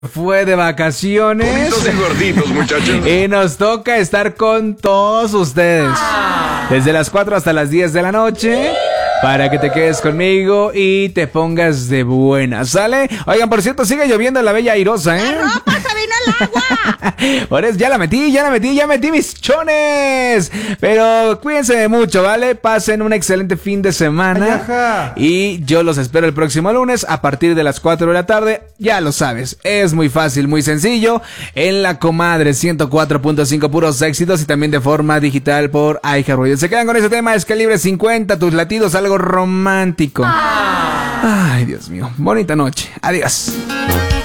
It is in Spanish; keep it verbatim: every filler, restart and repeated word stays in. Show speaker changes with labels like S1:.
S1: fue de vacaciones.
S2: Gorditos y gorditos, muchachos.
S1: Y nos toca estar con todos ustedes. Desde las cuatro hasta las diez de la noche. Para que te quedes conmigo y te pongas de buena, ¿sale? Oigan, por cierto, sigue lloviendo en la Bella Airosa, ¿eh?
S3: ¡La ropa se vino el agua!
S1: Por eso, ya la metí, ya la metí, ya metí mis chones. Pero cuídense mucho, ¿vale? Pasen un excelente fin de semana. Y yo los espero el próximo lunes a partir de las cuatro de la tarde. Ya lo sabes, es muy fácil, muy sencillo. En La Comadre ciento cuatro punto cinco, puros éxitos. Y también de forma digital por iHeartRadio. Se quedan con ese tema, es Calibre cincuenta, tus latidos, algo romántico. Ay, Dios mío. Bonita noche. Adiós.